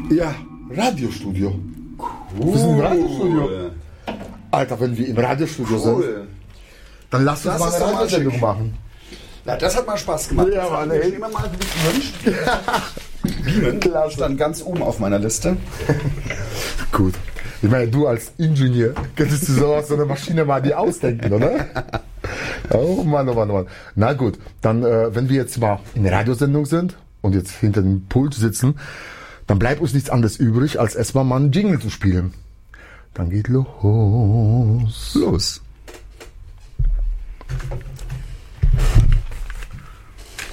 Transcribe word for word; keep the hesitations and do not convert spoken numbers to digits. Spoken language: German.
Ja, Radiostudio. Cool. Wir sind im Radiostudio. Alter, wenn wir im Radiostudio cool. sind, dann lass uns das mal eine Radiosendung machen. Ja, das hat mal Spaß gemacht. Ja, Mann, ey. Ich nehme mal gewünscht. Bienen stand ganz oben auf meiner Liste. Gut. Ich meine, du als Ingenieur könntest du sowas, so eine Maschine mal dir ausdenken, oder? Oh Mann, oh Mann, oh Mann. Na gut, dann, äh, wenn wir jetzt mal in der Radiosendung sind und jetzt hinter dem Pult sitzen, dann bleibt uns nichts anderes übrig, als erstmal mal einen Jingle zu spielen. Dann geht los. Los.